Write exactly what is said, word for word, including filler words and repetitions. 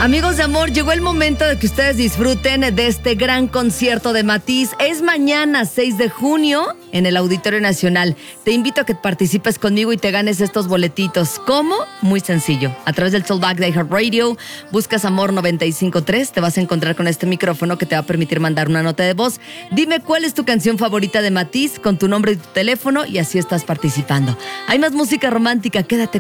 Amigos de amor, llegó el momento de que ustedes disfruten de este gran concierto de Matiz. Es mañana, seis de junio, en el Auditorio Nacional. Te invito a que participes conmigo y te ganes estos boletitos. ¿Cómo? Muy sencillo. A través del Talkback de iHeartRadio, buscas Amor noventa y cinco punto tres, te vas a encontrar con este micrófono que te va a permitir mandar una nota de voz. Dime cuál es tu canción favorita de Matiz con tu nombre y tu teléfono y así estás participando. Hay más música romántica, quédate